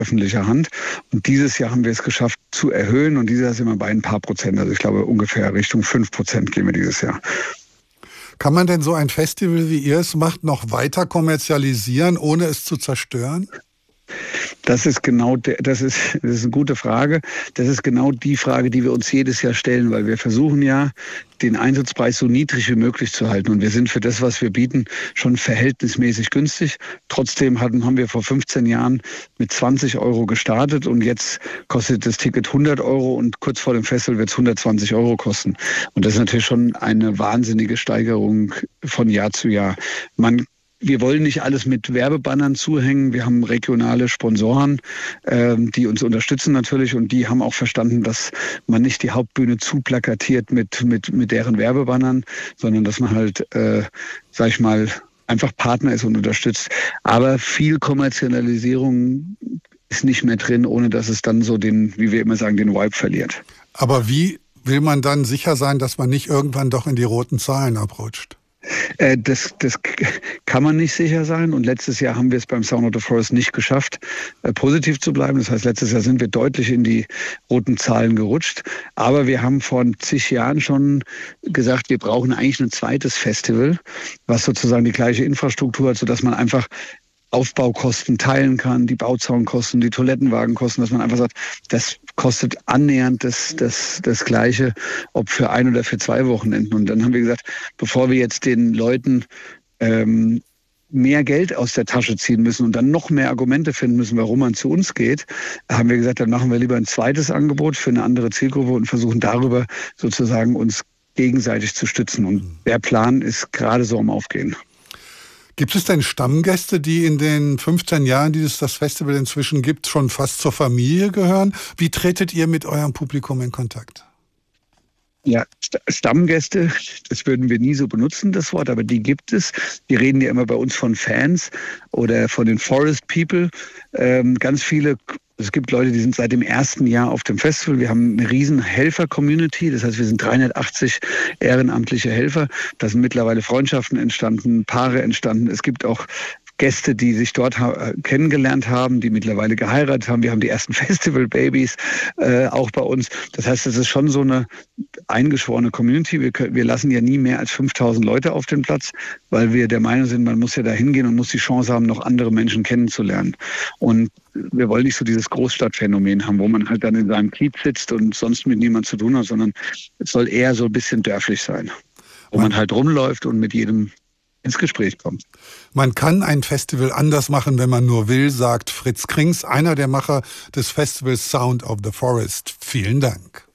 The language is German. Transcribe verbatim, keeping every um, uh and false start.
öffentlicher Hand. Und dieses Jahr haben wir es geschafft zu erhöhen und dieses Jahr sind wir bei ein paar Prozent. Also ich glaube ungefähr Richtung fünf Prozent gehen wir dieses Jahr. Kann man denn so ein Festival, wie ihr es macht, noch weiter kommerzialisieren, ohne es zu zerstören? Das ist genau, der, das ist, das ist eine gute Frage. Das ist genau die Frage, die wir uns jedes Jahr stellen, weil wir versuchen ja, den Eintrittspreis so niedrig wie möglich zu halten. Und wir sind für das, was wir bieten, schon verhältnismäßig günstig. Trotzdem hatten, haben wir vor fünfzehn Jahren mit zwanzig Euro gestartet und jetzt kostet das Ticket hundert Euro und kurz vor dem Festival wird es hundertzwanzig Euro kosten. Und das ist natürlich schon eine wahnsinnige Steigerung von Jahr zu Jahr. Man Wir wollen nicht alles mit Werbebannern zuhängen. Wir haben regionale Sponsoren, ähm, die uns unterstützen natürlich und die haben auch verstanden, dass man nicht die Hauptbühne zu plakatiert mit, mit, mit deren Werbebannern, sondern dass man halt, äh, sag ich mal, einfach Partner ist und unterstützt. Aber viel Kommerzialisierung ist nicht mehr drin, ohne dass es dann so den, wie wir immer sagen, den Vibe verliert. Aber wie will man dann sicher sein, dass man nicht irgendwann doch in die roten Zahlen abrutscht? Äh, das, das kann man nicht sicher sein. Und letztes Jahr haben wir es beim Sound of the Forest nicht geschafft, äh, positiv zu bleiben. Das heißt, letztes Jahr sind wir deutlich in die roten Zahlen gerutscht. Aber wir haben vor zig Jahren schon gesagt, wir brauchen eigentlich ein zweites Festival, was sozusagen die gleiche Infrastruktur hat, sodass man einfach Aufbaukosten teilen kann, die Bauzaunkosten, die Toilettenwagenkosten, dass man einfach sagt, das kostet annähernd das, das, das Gleiche, ob für ein oder für zwei Wochenenden. Und dann haben wir gesagt, bevor wir jetzt den Leuten ähm, mehr Geld aus der Tasche ziehen müssen und dann noch mehr Argumente finden müssen, warum man zu uns geht, haben wir gesagt, dann machen wir lieber ein zweites Angebot für eine andere Zielgruppe und versuchen darüber sozusagen uns gegenseitig zu stützen. Und der Plan ist gerade so am Aufgehen. Gibt es denn Stammgäste, die in den fünfzehn Jahren, die es das Festival inzwischen gibt, schon fast zur Familie gehören? Wie tretet ihr mit eurem Publikum in Kontakt? Ja, Stammgäste, das würden wir nie so benutzen, das Wort, aber die gibt es. Die reden ja immer bei uns von Fans oder von den Forest People. Ähm, ganz viele. Es gibt Leute, die sind seit dem ersten Jahr auf dem Festival. Wir haben eine riesen Helfer-Community. Das heißt, wir sind dreihundertachtzig ehrenamtliche Helfer. Da sind mittlerweile Freundschaften entstanden, Paare entstanden. Es gibt auch Gäste, die sich dort ha- kennengelernt haben, die mittlerweile geheiratet haben. Wir haben die ersten Festival-Babys äh, auch bei uns. Das heißt, es ist schon so eine eingeschworene Community. Wir, können, wir lassen ja nie mehr als fünftausend Leute auf den Platz, weil wir der Meinung sind, man muss ja da hingehen und muss die Chance haben, noch andere Menschen kennenzulernen. Und wir wollen nicht so dieses Großstadtphänomen haben, wo man halt dann in seinem Kiez sitzt und sonst mit niemandem zu tun hat, sondern es soll eher so ein bisschen dörflich sein, wo man halt rumläuft und mit jedem ins Gespräch kommt. Man kann ein Festival anders machen, wenn man nur will, sagt Fritz Krings, einer der Macher des Festivals Sound of the Forest. Vielen Dank.